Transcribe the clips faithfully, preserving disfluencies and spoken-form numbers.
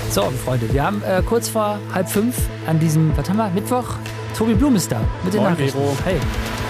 So, Freunde, wir haben äh, kurz vor halb fünf an diesem, was haben wir, Mittwoch? Tobi Blum ist da mit den Moin, Nachrichten. Vero. Hey.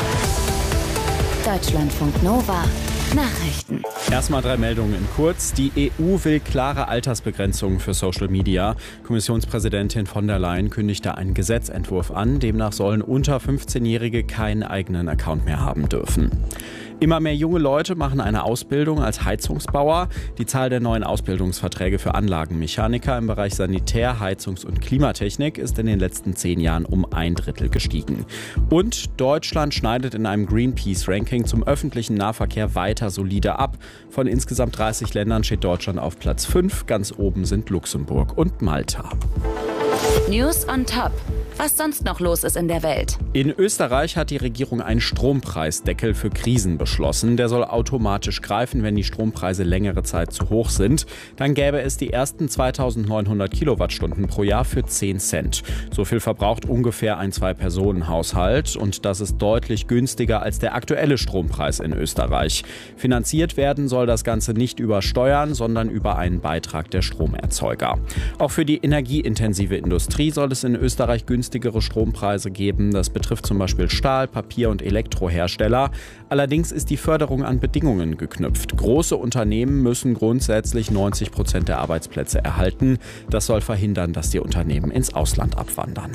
Deutschlandfunk Nova. Nachrichten. Erstmal drei Meldungen in kurz. Die E U will klare Altersbegrenzungen für Social Media. Kommissionspräsidentin von der Leyen kündigte einen Gesetzentwurf an. Demnach sollen unter fünfzehnjährige keinen eigenen Account mehr haben dürfen. Immer mehr junge Leute machen eine Ausbildung als Heizungsbauer. Die Zahl der neuen Ausbildungsverträge für Anlagenmechaniker im Bereich Sanitär-, Heizungs- und Klimatechnik ist in den letzten zehn Jahren um ein Drittel gestiegen. Und Deutschland schneidet in einem Greenpeace-Ranking zum öffentlichen Nahverkehr weiter solide ab. Von insgesamt dreißig Ländern steht Deutschland auf Platz fünf. Ganz oben sind Luxemburg und Malta. News on Top. Was sonst noch los ist in der Welt. In Österreich hat die Regierung einen Strompreisdeckel für Krisen beschlossen. Der soll automatisch greifen, wenn die Strompreise längere Zeit zu hoch sind. Dann gäbe es die ersten zweitausendneunhundert Kilowattstunden pro Jahr für zehn Cent. So viel verbraucht ungefähr ein Zwei-Personen-Haushalt. Und das ist deutlich günstiger als der aktuelle Strompreis in Österreich. Finanziert werden soll das Ganze nicht über Steuern, sondern über einen Beitrag der Stromerzeuger. Auch für die energieintensive Industrie soll es in Österreich günstigere Strompreise geben. Das betrifft zum Beispiel Stahl-, Papier- und Elektrohersteller. Allerdings ist die Förderung an Bedingungen geknüpft. Große Unternehmen müssen grundsätzlich neunzig Prozent der Arbeitsplätze erhalten. Das soll verhindern, dass die Unternehmen ins Ausland abwandern.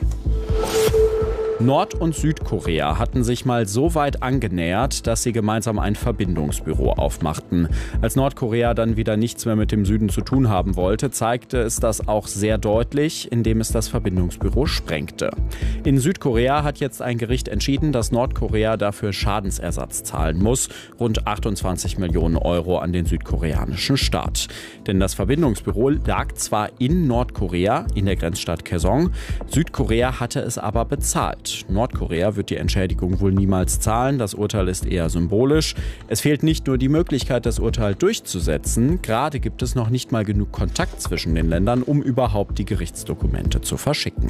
Nord- und Südkorea hatten sich mal so weit angenähert, dass sie gemeinsam ein Verbindungsbüro aufmachten. Als Nordkorea dann wieder nichts mehr mit dem Süden zu tun haben wollte, zeigte es das auch sehr deutlich, indem es das Verbindungsbüro sprengte. In Südkorea hat jetzt ein Gericht entschieden, dass Nordkorea dafür Schadensersatz zahlen muss, rund achtundzwanzig Millionen Euro an den südkoreanischen Staat. Denn das Verbindungsbüro lag zwar in Nordkorea, in der Grenzstadt Kaesong, Südkorea hatte es aber bezahlt. Nordkorea wird die Entschädigung wohl niemals zahlen. Das Urteil ist eher symbolisch. Es fehlt nicht nur die Möglichkeit, das Urteil durchzusetzen. Gerade gibt es noch nicht mal genug Kontakt zwischen den Ländern, um überhaupt die Gerichtsdokumente zu verschicken.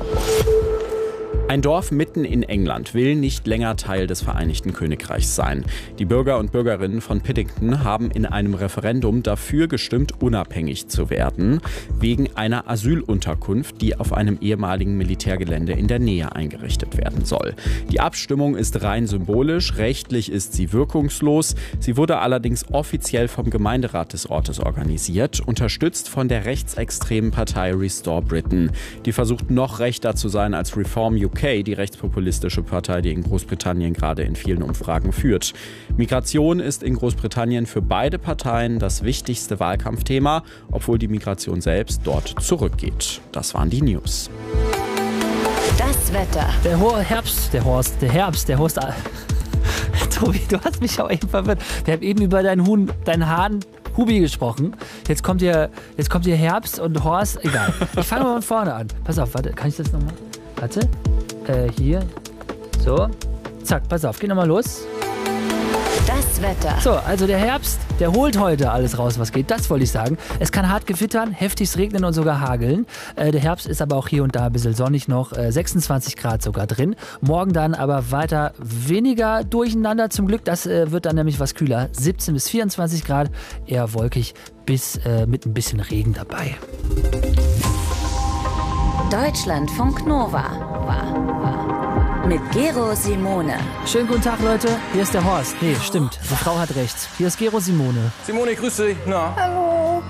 Ein Dorf mitten in England will nicht länger Teil des Vereinigten Königreichs sein. Die Bürger und Bürgerinnen von Piddington haben in einem Referendum dafür gestimmt, unabhängig zu werden, wegen einer Asylunterkunft, die auf einem ehemaligen Militärgelände in der Nähe eingerichtet werden soll. Die Abstimmung ist rein symbolisch, rechtlich ist sie wirkungslos. Sie wurde allerdings offiziell vom Gemeinderat des Ortes organisiert, unterstützt von der rechtsextremen Partei Restore Britain. Die versucht noch rechter zu sein als Reform U K, die rechtspopulistische Partei, die in Großbritannien gerade in vielen Umfragen führt. Migration ist in Großbritannien für beide Parteien das wichtigste Wahlkampfthema, obwohl die Migration selbst dort zurückgeht. Das waren die News. Das Wetter. Der hohe Herbst, der Horst, der Herbst, der Horst. Tobi, du hast mich auch eben verwirrt. Wir haben eben über deinen Huhn, deinen Hahn Hubi gesprochen. Jetzt kommt hier, jetzt kommt hier Herbst und Horst. Egal. Ich fange mal von vorne an. Pass auf, warte, kann ich das nochmal? Warte. Äh, hier. So. Zack, pass auf, geht nochmal los. Das Wetter. So, also der Herbst, der holt heute alles raus, was geht. Das wollte ich sagen. Es kann hart gewittern, heftig regnen und sogar hageln. Äh, der Herbst ist aber auch hier und da ein bisschen sonnig noch. Äh, sechsundzwanzig Grad sogar drin. Morgen dann aber weiter weniger durcheinander zum Glück. Das äh, wird dann nämlich was kühler. siebzehn bis vierundzwanzig Grad, eher wolkig bis äh, mit ein bisschen Regen dabei. Deutschlandfunk Nova. Mit Gero Simone. Schönen guten Tag, Leute. Hier ist der Horst. Nee, stimmt. Die Frau hat recht. Hier ist Gero Simone. Simone, grüß dich. Na? Hallo.